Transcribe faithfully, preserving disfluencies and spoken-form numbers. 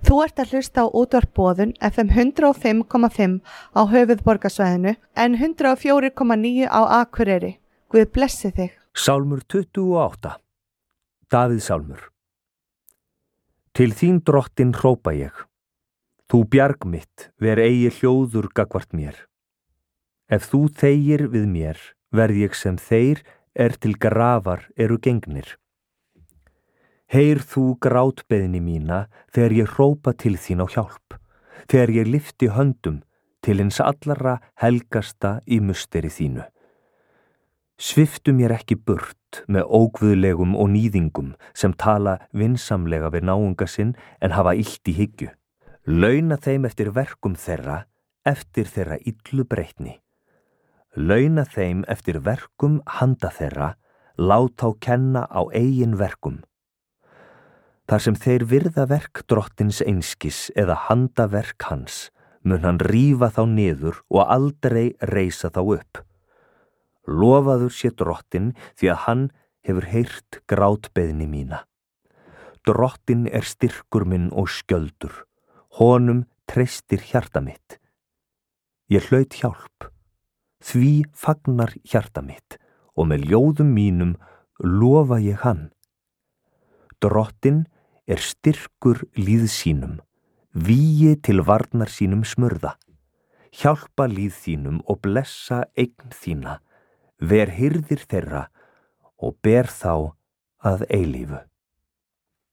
Þú ert að hlusta á útvarp Boðun F M hundrað og fimm komma fimm á höfuðborgarsvæðinu en hundrað og fjögur komma níu á Akureyri. Guð blessi þig. Sálmur tuttugu og átta. Davíð sálmur. Til þín drottin hrópa ég. Þú bjarg mitt, ver eigi hljóður gagvart mér. Ef þú þegir við mér, verð ég sem þeir er til grafar eru gengnir. Heyr þú grátbeðni mína þegar ég hrópa til þín á hjálp, þegar ég lyfti höndum til hins allra helgasta í musteri þínu. Sviftu mér ekki burt með óguðlegum og nýðingum sem tala vinsamlega við náunga sinn en hafa illt í hyggju. Launa þeim eftir verkum þeirra, eftir þeirra illu breytni. Launa þeim eftir verkum handa þeirra, lát þá kenna á eigin verkum. Þar sem þeir virða verk drottins einskis eða handaverk hans, mun hann rífa þá niður og aldrei reisa þá upp. Lofaður sé drottin því að hann hefur heyrt grátbeðni mína. Drottin er styrkur minn og skjöldur, honum treystir hjarta mitt. Ég hlaut hjálp, því fagnar hjarta mitt og með ljóðum mínum lofa ég hann. Drottin er styrkur líð sínum, vígi til varnar sínum smurða. Hjálpa líð þínum og blessa eign þína, ver hirðir þeirra og ber þá að eilífu.